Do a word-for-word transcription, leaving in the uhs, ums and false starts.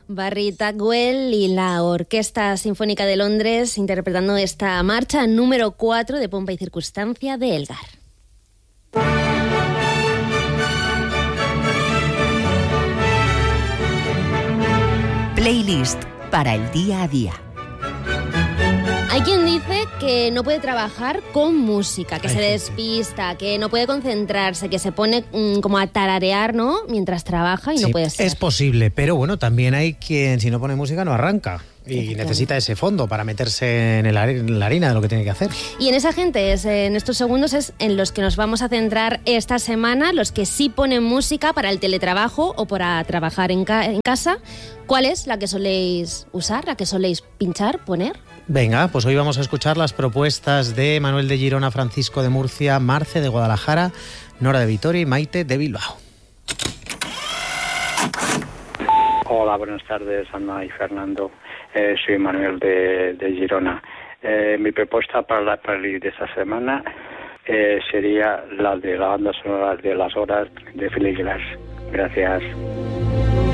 Barry Tagwell y la Orquesta Sinfónica de Londres interpretando esta marcha número cuatro de Pompa y Circunstancia de Elgar. Playlist para el día a día. Hay quien dice que no puede trabajar con música, que Hay se gente. despista, que no puede concentrarse, que se pone mmm, como a tararear, ¿no? Mientras trabaja y Sí, no puede ser. es posible, pero bueno, también hay quien si no pone música no arranca y Efectivamente. necesita ese fondo para meterse en, el, are- en la harina de lo que tiene que hacer. Y en esa gente, es, en estos segundos, es en los que nos vamos a centrar esta semana, los que sí ponen música para el teletrabajo o para trabajar en, ca- en casa. ¿Cuál es la que soléis usar, la que soléis pinchar, poner? Venga, pues hoy vamos a escuchar las propuestas de Manuel de Girona, Francisco de Murcia, Marce de Guadalajara, Nora de Vitoria y Maite de Bilbao. Hola, buenas tardes, Ana y Fernando. Eh, soy Manuel de, de Girona. Eh, mi propuesta para la playlist de esta semana eh, sería la de la banda sonora de Las Horas de Philip Glass. Gracias.